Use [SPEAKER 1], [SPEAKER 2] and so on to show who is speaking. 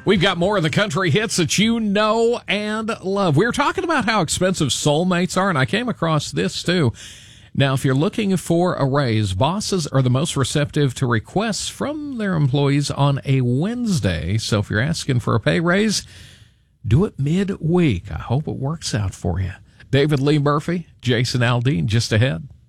[SPEAKER 1] We've got more of the country hits that you know and love. We were talking about how expensive soulmates are, and I came across this too. Now, if you're looking for a raise, bosses are the most receptive to requests from their employees on a Wednesday. So if you're asking for a pay raise, do it midweek. I hope it works out for you. David Lee Murphy, Jason Aldean, just ahead.